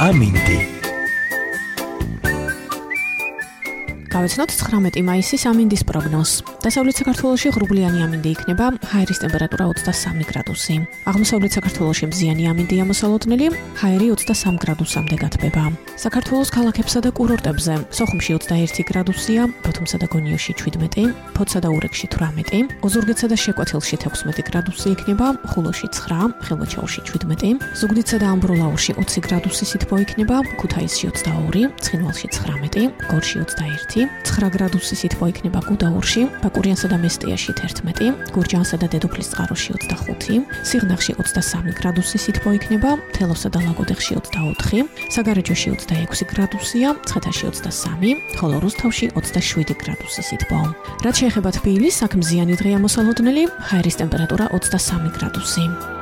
ამინდი. გავეცნოთ 19 მაისის ამინდის პროგნოზს. დასავლეთ საქართველოში ღრუბლიანი ამინდი იქნება, ჰაერის ტემპერატურა 23 გრადუსი. აღმოსავლეთ საქართველოში მზიანი ამინდია მოსალოდნელი, ჰაერი 23 გრადუსამდე გათბება. საქართველოს ქალაქებსა და კურორტებზე სოხუმში 21 გრადუსია, ბოთუმსა და გონიოში 17, ფოთსა და ურეკში 18, ოზურგეთსა და შეკვეთილში 16 გრადუსი იქნება, ხულოში 9, ხელვაჩაურში 17, ზუგდიდსა და ამბროლაურში 20 გრადუსი სითბო იქნება, ქუთაისში 22, ცხინვალში 19, გორში 21, 9 გრადუსი სითბო იქნება გუდაურში, ბაკურიანსა და მესტიაში 11, გურჯაანსა და დედოფლის წყაროში 25, სიღნაღში 23 გრადუსი სითბო იქნება, თელავსა და ლაგოდეხში 24, საგარეჯოში 26 გრადუსია, ცხეთაში 23, ხოლო რუსთავში 27 გრადუსი სითბო. რაც შეეხება თბილისს, აქ მზიანი დღეა მოსალოდნელი, ჰაერის ტემპერატურა 23 გრადუსი.